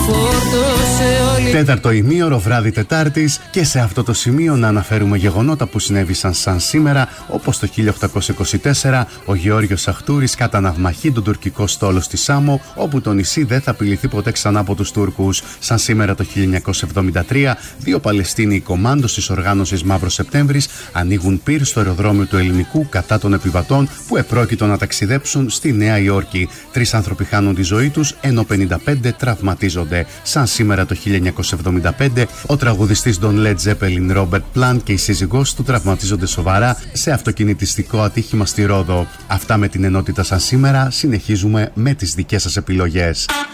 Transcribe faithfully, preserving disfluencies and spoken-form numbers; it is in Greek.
Τέταρτο ημίωρο, βράδυ Τετάρτης, και σε αυτό το σημείο να αναφέρουμε γεγονότα που συνέβησαν σαν σήμερα, όπως το χίλια οκτακόσια είκοσι τέσσερα ο Γεώργιος Αχτούρης καταναυμαχεί τον τουρκικό στόλο στη Σάμο, όπου το νησί δεν θα απειληθεί ποτέ ξανά από τους Τούρκους. Σαν σήμερα το χίλια εννιακόσια εβδομήντα τρία, δύο Παλαιστίνοι κομμάντος της οργάνωσης Μαύρος Σεπτέμβρης ανοίγουν πυρ στο αεροδρόμιο του Ελληνικού κατά των επιβατών που επρόκειτο να ταξιδέψουν στη Νέα Υόρκη. Τρεις άνθρωποι χάνουν τη ζωή τους, ενώ πενήντα πέντε τραυματίζονται. Σαν σήμερα το χίλια εννιακόσια εβδομήντα πέντε, ο τραγουδιστής των Led Zeppelin Robert Plant και η σύζυγός του τραυματίζονται σοβαρά σε αυτοκινητιστικό ατύχημα στη Ρόδο. Αυτά με την ενότητα σαν σήμερα. Συνεχίζουμε με τις δικές σας επιλογές.